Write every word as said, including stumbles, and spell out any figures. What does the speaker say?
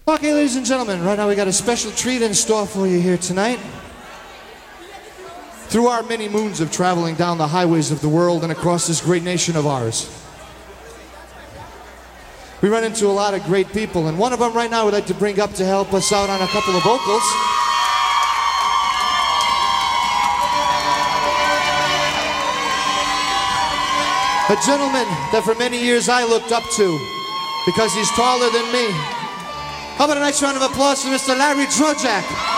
Okay, ladies and gentlemen, right now we got a special treat in store for you here tonight. Through our many moons of traveling down the highways of the world and across this great nation of ours, we run into a lot of great people, and one of them right now we'd like to bring up to help us out on a couple of vocals. A gentleman that for many years I looked up to because he's taller than me. How about a nice round of applause for Mister Larry Trojak?